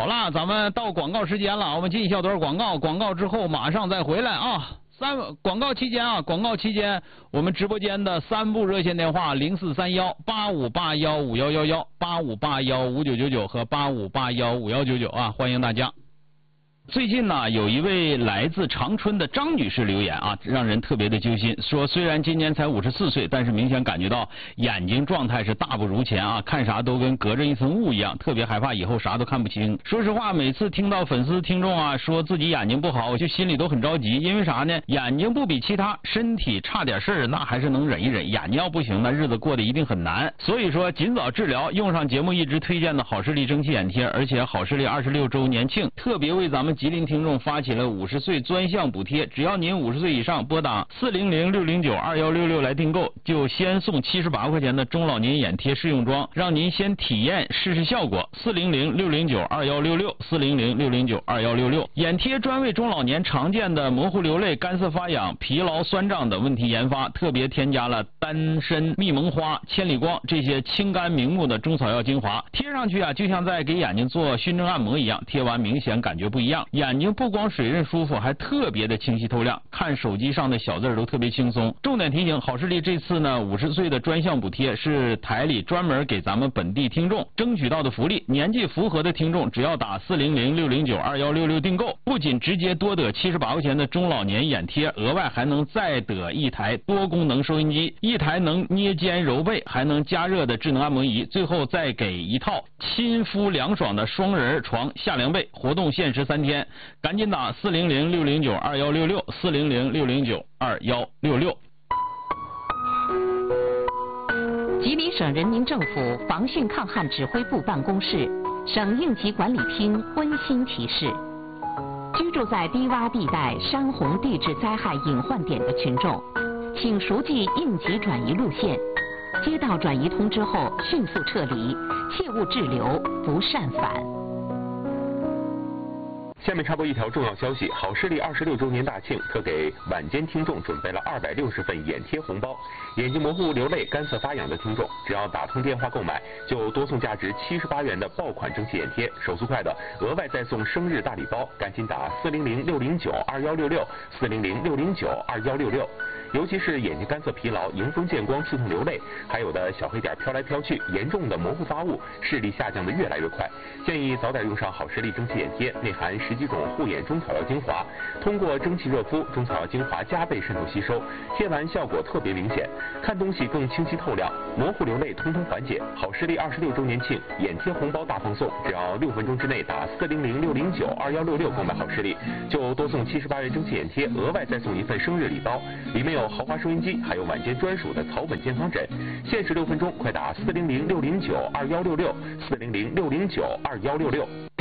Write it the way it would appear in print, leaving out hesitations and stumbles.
好了，咱们到广告时间了，我们进一小段广告，广告之后马上再回来啊。广告期间我们直播间的3部热线电话043185815111、85815999和85815199啊，欢迎大家。最近呢，有一位来自长春的张女士留言啊，让人特别的揪心，说虽然今年才54岁，但是明显感觉到眼睛状态是大不如前啊，看啥都跟隔着一层雾一样，特别害怕以后啥都看不清。说实话，每次听到粉丝听众啊说自己眼睛不好，我就心里都很着急，因为啥呢？眼睛不比其他，身体差点事儿那还是能忍一忍，眼睛要不行，那日子过得一定很难。所以说，尽早治疗，用上节目一直推荐的好视力蒸汽眼贴，而且好视力26周年庆特别为咱们吉林听众发起了50岁专项补贴，只要您50岁以上拨打400-609-2166来订购，就先送78块钱的中老年眼贴试用装，让您先体验试试效果。400-609-2166 400-609-2166，眼贴专为中老年常见的模糊流泪、干涩发痒、疲劳酸胀等问题研发，特别添加了丹参、蜜蒙花、千里光这些清肝明目的中草药精华，贴上去啊就像在给眼睛做熏蒸按摩一样，贴完明显感觉不一样，眼睛不光水润舒服，还特别的清晰透亮，看手机上的小字都特别轻松。重点提醒，好视力这次呢50岁的专项补贴是台里专门给咱们本地听众争取到的福利，年纪符合的听众只要打400-609-2166订购，不仅直接多得78块钱的中老年眼贴，额外还能再得一台多功能收音机，一台能捏肩揉背还能加热的智能按摩仪，最后再给一套亲肤凉爽的双人床下凉被，活动限时3天，赶紧打400-609-2166 400-609-2166。 吉林省人民政府防汛抗旱指挥部办公室、省应急管理厅温馨提示：居住在低洼地带、山洪地质灾害隐患点的群众，请熟记应急转移路线，接到转移通知后迅速撤离，切勿滞留，不擅返。 下面插播一条重要消息：好视力26周年大庆特给晚间听众准备了260份眼贴红包。眼睛模糊、流泪、干涩发痒的听众，只要打通电话购买，就多送价值78元的爆款蒸汽眼贴，手速快的额外再送生日大礼包，赶紧打400-609-2166 400-609-2166。尤其是眼睛干涩疲劳、迎风见光、刺痛流泪，还有的小黑点飘来飘去，严重的模糊发物，视力下降的越来越快，建议早点用上好视力蒸汽眼贴，内含10几种护眼中草药精华，通过蒸汽热敷，中草药精华加倍渗透吸收，贴完效果特别明显，看东西更清晰透亮，模糊流泪通通缓解。好视力26周年庆眼贴红包大放送，只要6分钟之内打400-609-2166购买好视力，就多送78元蒸汽眼贴，额外再送一份生日礼包，里面有豪华收音机，还有晚间专属的草本健康枕。限时6分钟，快打400-609-2166 400-609-2166。